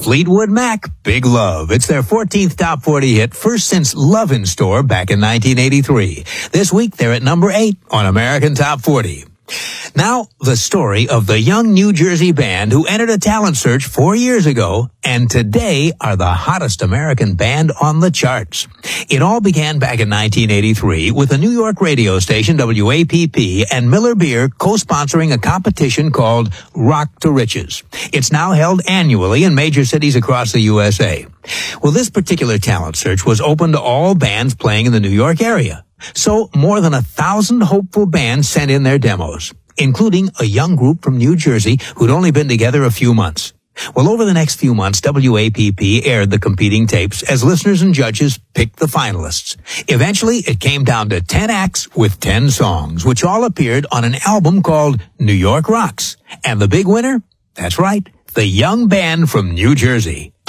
Fleetwood Mac, Big Love. It's their 14th top 40 hit, first since Love in Store back in 1983. This week, they're at number 8 on American Top 40. Now, the story of the young New Jersey band who entered a talent search 4 years ago and today are the hottest American band on the charts. It all began back in 1983 with a New York radio station, WAPP, and Miller Beer co-sponsoring a competition called Rock to Riches. It's now held annually in major cities across the USA. Well, this particular talent search was open to all bands playing in the New York area. So more than 1,000 hopeful bands sent in their demos, including a young group from New Jersey who'd only been together a few months. Well, over the next few months, WAPP aired the competing tapes as listeners and judges picked the finalists. Eventually, it came down to 10 acts with 10 songs, which all appeared on an album called New York Rocks. And the big winner? That's right, the young band from New Jersey.